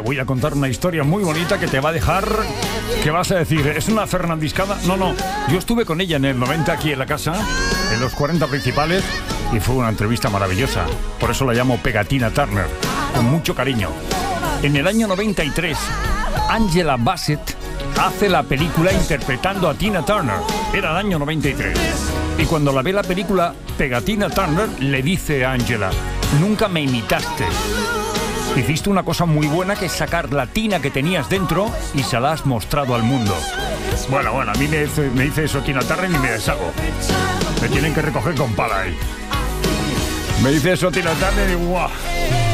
voy a contar una historia muy bonita que te va a dejar... ¿Qué vas a decir? ¿Es una fernandiscada? No. Yo estuve con ella en el 90 aquí en la casa, en los 40 principales, y fue una entrevista maravillosa. Por eso la llamo Pegatina Turner, con mucho cariño. En el año 93, Angela Bassett hace la película interpretando a Tina Turner. Era el año 93. Y cuando la ve la película, Pegatina Turner le dice a Angela: nunca me imitaste. Hiciste una cosa muy buena, que es sacar la Tina que tenías dentro y se la has mostrado al mundo. Bueno, a mí me dice eso Tina Turner y me deshago. Me tienen que recoger con pala ahí. Me dice eso Tina Turner y ¡guau!